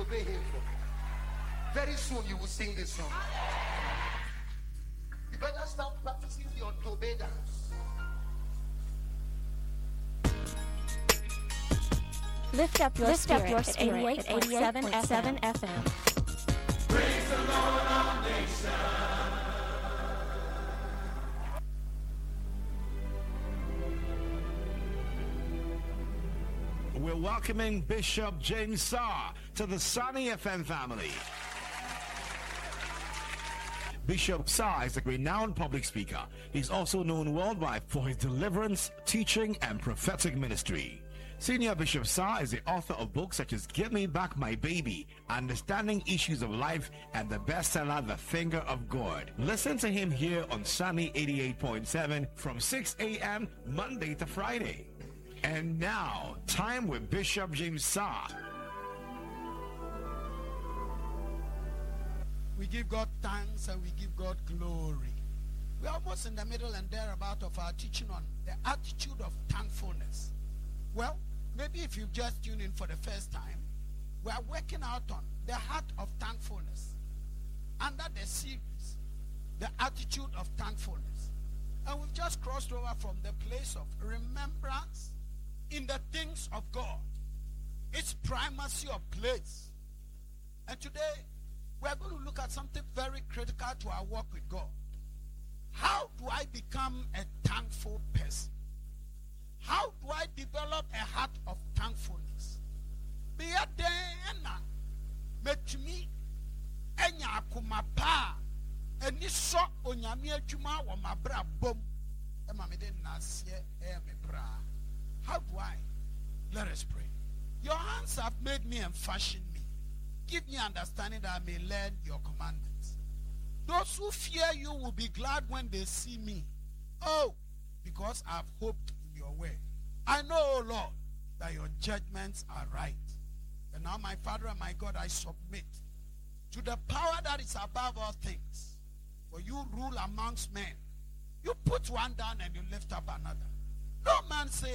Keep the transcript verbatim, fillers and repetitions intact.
obey him for? Very soon you will sing this song. You better start practicing your to obey dance. Lift up your Lift spirit, up your at spirit eighty-eight point seven at F M. Praise the Lord of nations. We're welcoming Bishop James Saw to the Sunny F M family. Bishop Saw is a renowned public speaker. He's also known worldwide for his deliverance, teaching, and prophetic ministry. Senior Bishop Saw is the author of books such as Give Me Back My Baby, Understanding Issues of Life, and the bestseller The Finger of God. Listen to him here on Sunny eighty-eight point seven from six a.m. Monday to Friday. And now, time with Bishop James Saw. We give God thanks and we give God glory. We're almost in the middle and thereabout of our teaching on the attitude of thankfulness. Well, maybe if you've just tuned in for the first time, we are working out on the heart of thankfulness under the series, the attitude of thankfulness. And we've just crossed over from the place of remembrance in the things of God, its primacy of place. And today, we're going to look at something very critical to our walk with God. How do I become a thankful person? How do I develop a heart of thankfulness? Be a dena metumi enya akoma pa eni so onyame adwuma wo mabra bom e ma me de nasie e me bra. How do I? Let us pray. Your hands have made me and fashioned me. Give me understanding that I may learn your commandments. Those who fear you will be glad when they see me. Oh, because I have hoped in your way. I know, O Lord, that your judgments are right. And now, my Father and my God, I submit to the power that is above all things. For you rule amongst men. You put one down and you lift up another. No man say